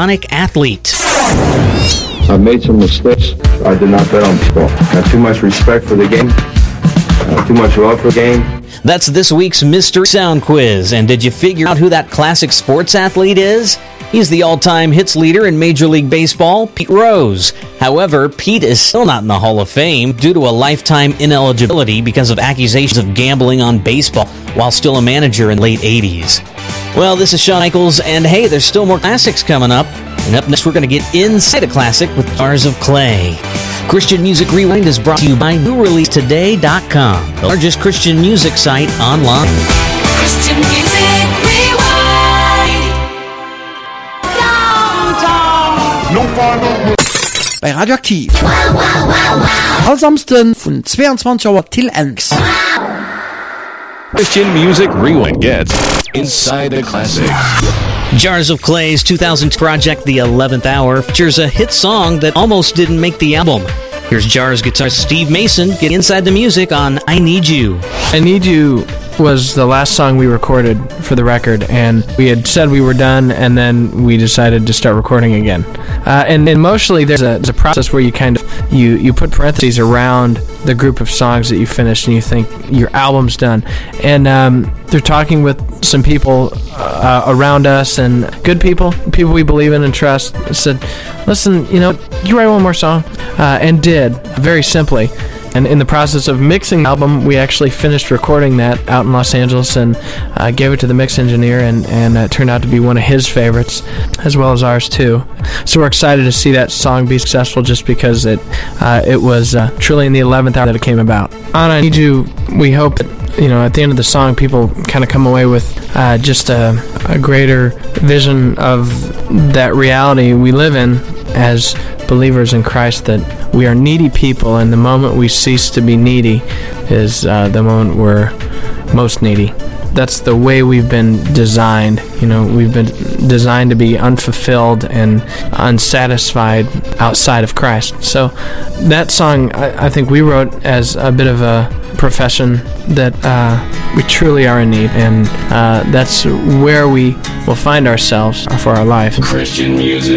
iconic athlete. I made some mistakes. I did not bet on football. I have too much respect for the game. Too much love for the game. That's this week's Mystery Sound Quiz. And did you figure out who that classic sports athlete is? He's the all-time hits leader in Major League Baseball, Pete Rose. However, Pete is still not in the Hall of Fame due to a lifetime ineligibility because of accusations of gambling on baseball while still a manager in the late 80s. Well, this is Shawn Michaels, and hey, there's still more classics coming up. And up next, we're going to get inside a classic with Jars of Clay. Christian Music Rewind is brought to you by NewReleaseToday.com, the largest Christian music site online. Christian Music Rewind. Downtown. Bei Radioaktiv. All Samsten von 22 Uhr till 1. Christian Music Rewind gets Inside the Classics. Jars of Clay's 2000 project, The 11th Hour, features a hit song that almost didn't make the album. Here's Jars guitarist Steve Mason getting inside the music on I Need You. I Need You was the last song we recorded for the record, and we had said we were done, and then we decided to start recording again. And emotionally, there's a process where you kind of you put parentheses around the group of songs that you finished, and you think your album's done. And they're talking with some people around us, and good people we believe in and trust, said, listen, you write one more song, and did, very simply. And in the process of mixing the album, we actually finished recording that out in Los Angeles and gave it to the mix engineer, and it turned out to be one of his favorites, as well as ours too. So we're excited to see that song be successful just because it was truly in the 11th hour that it came about. On I Need You, we hope that, at the end of the song, people kind of come away with just a greater vision of that reality we live in as believers in Christ, that we are needy people, and the moment we cease to be needy is the moment we're most needy. That's the way we've been designed. We've been designed to be unfulfilled and unsatisfied outside of Christ. So that song, I think we wrote as a bit of a profession that we truly are in need, and that's where we will find ourselves for our life. Christian Music